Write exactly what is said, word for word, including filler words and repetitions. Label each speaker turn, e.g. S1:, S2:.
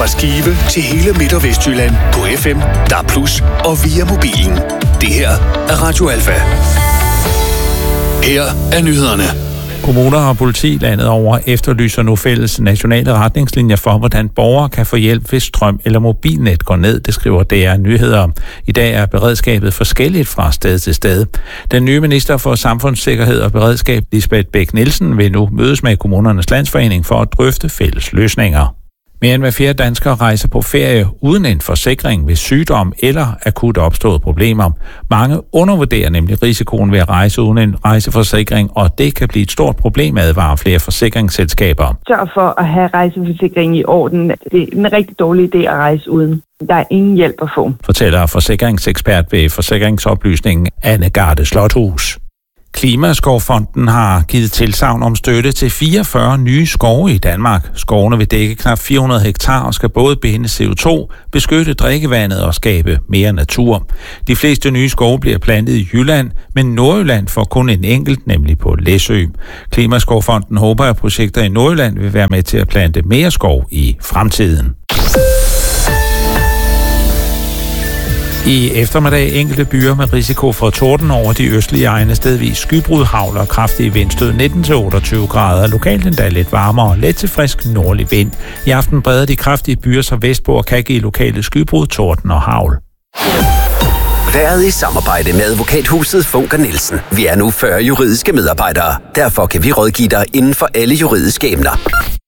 S1: Fra Skive til hele Midt- og Vestjylland på F M, D A B plus, og via mobilen. Det her er Radio Alfa. Her er nyhederne.
S2: Kommuner og politi landet over efterlyser nu fælles nationale retningslinjer for, hvordan borgere kan få hjælp, hvis strøm eller mobilnet går ned, det skriver D R Nyheder. I dag er beredskabet forskelligt fra sted til sted. Den nye minister for Samfundssikkerhed og Beredskab, Lisbeth Bech-Nielsen, vil nu mødes med Kommunernes Landsforening for at drøfte fælles løsninger. Mere end hver fjerde dansker rejser på ferie uden en forsikring ved sygdom eller akut opståede problemer. Mange undervurderer nemlig risikoen ved at rejse uden en rejseforsikring, og det kan blive et stort problem, advarer flere forsikringsselskaber.
S3: Sørg for at have rejseforsikring i orden. Det er en rigtig dårlig idé at rejse uden. Der er ingen hjælp at få.
S2: Fortæller forsikringsekspert ved Forsikringsoplysningen Anne Garde Slothus. Klimaskovfonden har givet tilsagn om støtte til fireogfyrre nye skove i Danmark. Skovene vil dække knap fire hundrede hektar og skal både binde C O to, beskytte drikkevandet og skabe mere natur. De fleste nye skove bliver plantet i Jylland, men Nordjylland får kun en enkelt, nemlig på Læsø. Klimaskovfonden håber, at projekter i Nordjylland vil være med til at plante mere skov i fremtiden. I eftermiddag enkelte byer med risiko for torden over de østlige egne, stedvis skybrud, hagl og kraftige vindstød nitten til otteogtyve grader. Lokalt endda lidt varmere, let til frisk nordlig vind. I aften breder de kraftige byer så vestpå og kan give lokale skybrud, torden og hagl.
S4: Været i samarbejde med advokathuset Funker Nielsen. Vi er nu fyrre juridiske medarbejdere. Derfor kan vi rådgive dig inden for alle juridiske emner.